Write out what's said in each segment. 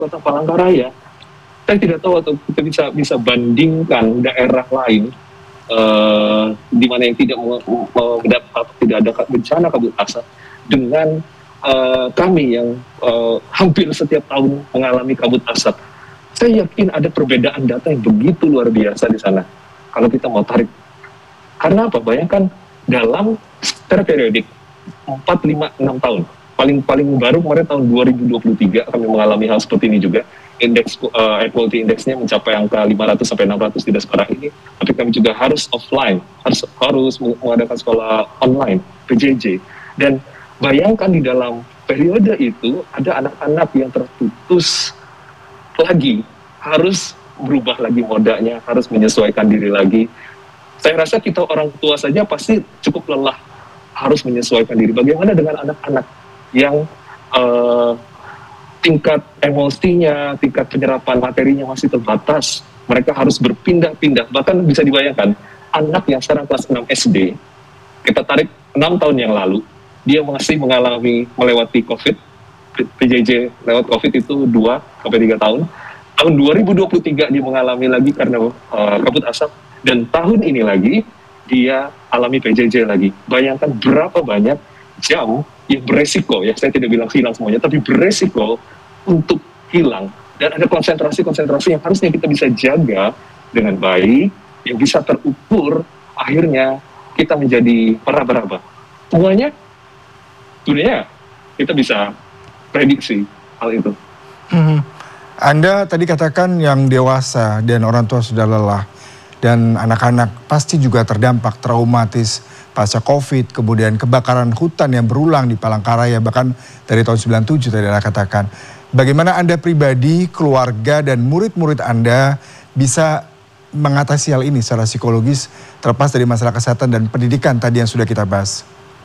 Kota Palangkaraya. Saya tidak tahu atau kita bisa bandingkan daerah lain di mana yang tidak ada bencana kabut asap dengan kami yang hampir setiap tahun mengalami kabut asap. Saya yakin ada perbedaan data yang begitu luar biasa di sana. Kalau kita mau tarik, karena apa? Bayangkan dalam secara periodik 4, 5, 6 tahun. Paling baru kemarin tahun 2023 kami mengalami hal seperti ini juga. Indeks air quality index-nya mencapai angka 500 sampai 600 tidak sekarang ini. Tapi kami juga harus offline, harus mengadakan sekolah online, PJJ. Dan bayangkan di dalam periode itu ada anak-anak yang terputus lagi, harus berubah lagi modanya, harus menyesuaikan diri lagi. Saya rasa kita orang tua saja pasti cukup lelah, harus menyesuaikan diri. Bagaimana dengan anak-anak yang tingkat emosinya, tingkat penyerapan materinya masih terbatas. Mereka harus berpindah-pindah. Bahkan bisa dibayangkan, anak yang sekarang kelas 6 SD, kita tarik 6 tahun yang lalu, dia masih melewati COVID, PJJ lewat COVID itu 2-3 tahun. Tahun 2023 dia mengalami lagi karena kabut asap. Dan tahun ini lagi, dia alami PJJ lagi. Bayangkan berapa banyak jam yang beresiko, ya saya tidak bilang hilang semuanya, tapi beresiko untuk hilang. Dan ada konsentrasi-konsentrasi yang harusnya kita bisa jaga dengan baik, yang bisa terukur, akhirnya kita menjadi meraba-raba. Semuanya, sebenarnya kita bisa prediksi hal itu. Anda tadi katakan yang dewasa dan orang tua sudah lelah, dan anak-anak pasti juga terdampak traumatis pasca COVID, kemudian kebakaran hutan yang berulang di Palangkaraya, bahkan dari tahun 97 tadi Anda katakan. Bagaimana Anda pribadi, keluarga, dan murid-murid Anda bisa mengatasi hal ini secara psikologis, terlepas dari masalah kesehatan dan pendidikan tadi yang sudah kita bahas?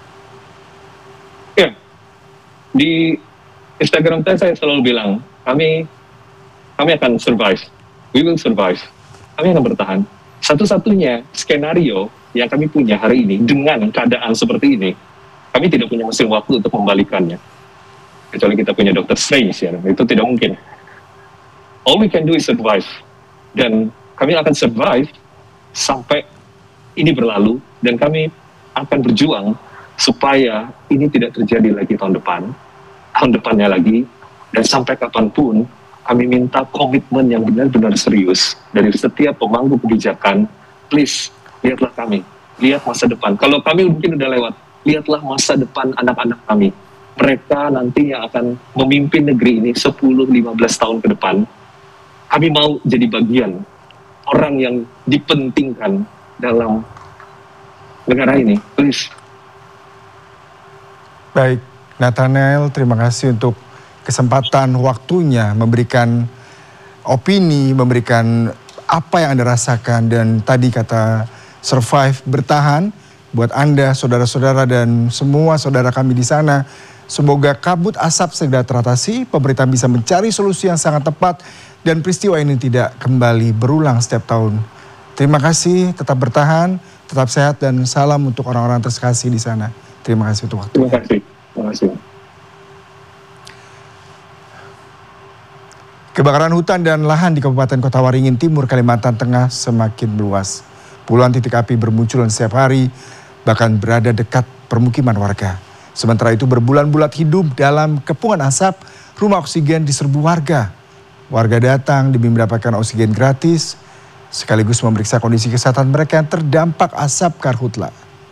Ya, di Instagram saya selalu bilang, kami akan survive, we will survive, kami akan bertahan. Satu-satunya skenario yang kami punya hari ini dengan keadaan seperti ini, kami tidak punya mesin waktu untuk membalikannya. Kecuali kita punya Dr. Strange, ya, itu tidak mungkin. All we can do is survive. Dan kami akan survive sampai ini berlalu, dan kami akan berjuang supaya ini tidak terjadi lagi tahun depannya lagi, dan sampai kapanpun kami minta komitmen yang benar-benar serius dari setiap pemangku kebijakan. Please, lihatlah kami, lihat masa depan. Kalau kami mungkin udah lewat, lihatlah masa depan anak-anak kami. Mereka nanti yang akan memimpin negeri ini 10-15 tahun ke depan. Kami mau jadi bagian orang yang dipentingkan dalam negara ini. Please. Baik, Nathanael, terima kasih untuk kesempatan waktunya memberikan opini, memberikan apa yang Anda rasakan, dan tadi kata survive, bertahan buat Anda, saudara-saudara, dan semua saudara kami di sana. Semoga kabut asap segera teratasi, pemerintah bisa mencari solusi yang sangat tepat, dan peristiwa ini tidak kembali berulang setiap tahun. Terima kasih, tetap bertahan, tetap sehat, dan salam untuk orang-orang terkasih di sana. Terima kasih untuk waktunya. Terima kasih. Kebakaran hutan dan lahan di Kabupaten Kota Waringin Timur, Kalimantan Tengah semakin meluas. Puluhan titik api bermunculan setiap hari, bahkan berada dekat permukiman warga. Sementara itu berbulan-bulan hidup dalam kepungan asap, rumah oksigen diserbu warga. Warga datang demi mendapatkan oksigen gratis, sekaligus memeriksa kondisi kesehatan mereka yang terdampak asap karhutla.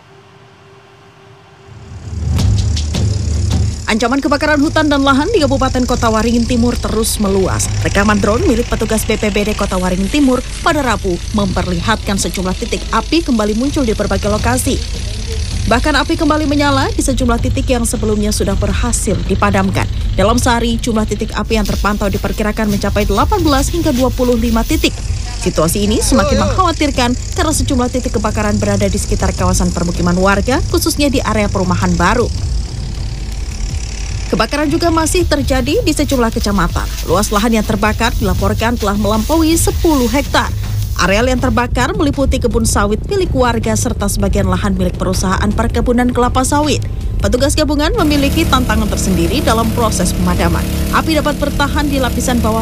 Ancaman kebakaran hutan dan lahan di Kabupaten Kota Waringin Timur terus meluas. Rekaman drone milik petugas BPBD Kota Waringin Timur pada Rabu memperlihatkan sejumlah titik api kembali muncul di berbagai lokasi. Bahkan api kembali menyala di sejumlah titik yang sebelumnya sudah berhasil dipadamkan. Dalam sehari, jumlah titik api yang terpantau diperkirakan mencapai 18 hingga 25 titik. Situasi ini semakin mengkhawatirkan karena sejumlah titik kebakaran berada di sekitar kawasan permukiman warga, khususnya di area perumahan baru. Kebakaran juga masih terjadi di sejumlah kecamatan. Luas lahan yang terbakar dilaporkan telah melampaui 10 hektar. Areal yang terbakar meliputi kebun sawit milik warga serta sebagian lahan milik perusahaan perkebunan kelapa sawit. Petugas gabungan memiliki tantangan tersendiri dalam proses pemadaman. Api dapat bertahan di lapisan bawah